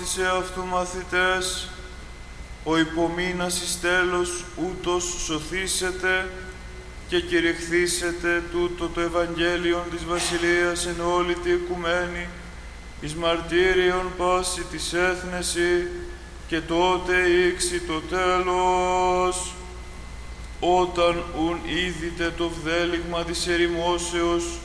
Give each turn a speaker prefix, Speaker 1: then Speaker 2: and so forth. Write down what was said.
Speaker 1: τις εαυτού μαθητές, ο υπομείνας εις τέλος ούτως σωθήσετε και κηρυχθήσετε τούτο το Ευαγγέλιον της Βασιλείας εν όλη τη οικουμένη, εις μαρτύριον πάση της έθνεση, και τότε ήξει το τέλος. Όταν ουν είδητε το βδέλιγμα της ερημόσεως